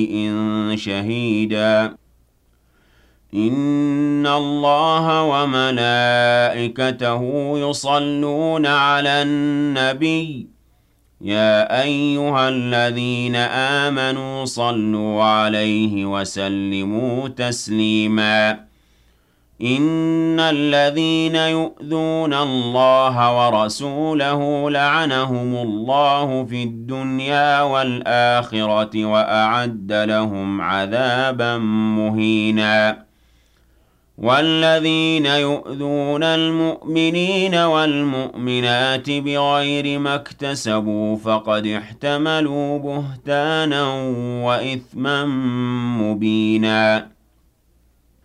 شهيدا إن الله وملائكته يصلون على النبي يا أيها الذين آمنوا صلوا عليه وسلموا تسليما إن الذين يؤذون الله ورسوله لعنهم الله في الدنيا والآخرة وأعد لهم عذابا مهينا والذين يؤذون المؤمنين والمؤمنات بغير ما اكتسبوا فقد احتملوا بهتانا وإثما مبينا